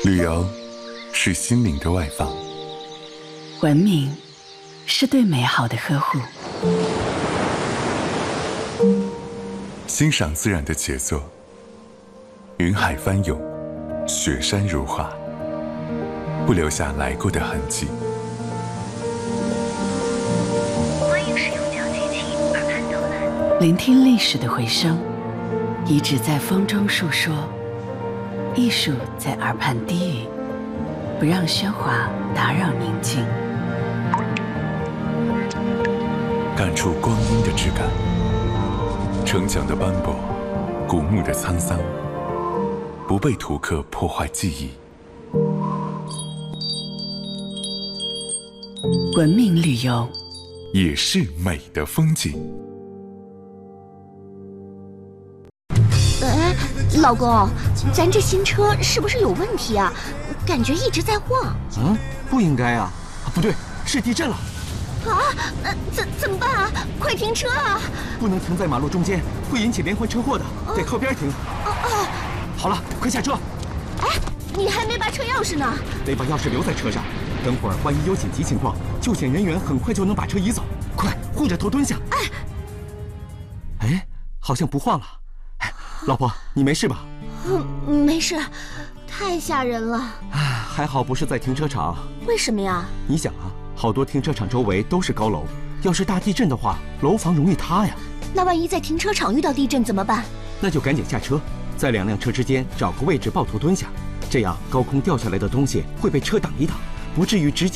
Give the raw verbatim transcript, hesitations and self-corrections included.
旅游是心灵的外放， 文明是对美好的呵护， 欣赏自然的杰作，云海翻涌，雪山如画，不留下来过的痕迹。 欢迎使用脚机器耳畔导览， 聆听历史的回声，遗址在风中述说，艺术在耳畔低语，不让喧哗打扰宁静。 感触光阴的质感，城墙的斑驳，古墓的沧桑，不被图刻破坏记忆。 文明旅游也是美的风景。 哎，老公，咱这新车是不是有问题啊？感觉一直在晃。 嗯，不应该啊，不对，是地震了。 啊，呃，怎怎么办啊？快停车啊！ 不能停在马路中间，会引起连环车祸的，得靠边停。 哦哦， 好了，快下车。 哎，你还没拔车钥匙呢。 得把钥匙留在车上，等会儿万一有紧急情况，救险人员很快就能把车移走。快，护着头蹲下。 哎， 哎，好像不晃了。哎，老婆，你没事吧？ 嗯，没事。太吓人了。 哎，还好不是在停车场。 为什么呀？ 你想啊，好多停车场周围都是高楼，要是大地震的话，楼房容易塌呀。 那万一在停车场遇到地震怎么办？ 那就赶紧下车，在两辆车之间找个位置抱头蹲下，这样高空掉下来的东西会被车挡一挡，不至于直接